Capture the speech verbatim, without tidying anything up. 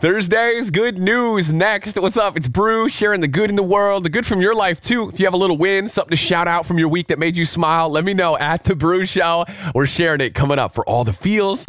Thursdays, good news next. What's up? It's Brew, sharing the good in the world, the good from your life too. If you have a little win, something to shout out from your week that made you smile, let me know at The Brew Show. We're sharing it coming up for all the feels.